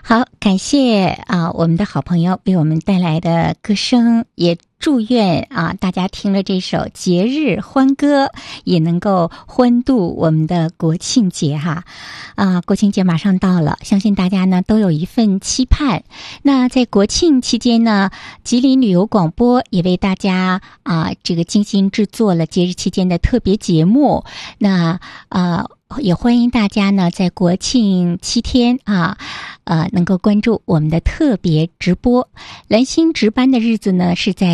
好，感谢我们的好朋友为我们带来的歌声，也祝愿大家听了这首节日欢歌，也能够欢度我们的国庆节哈。国庆节马上到了，相信大家呢都有一份期盼。那在国庆期间呢，吉林旅游广播也为大家这个精心制作了节日期间的特别节目。那也欢迎大家呢在国庆7天能够关注我们的特别直播。蓝星值班的日子呢是在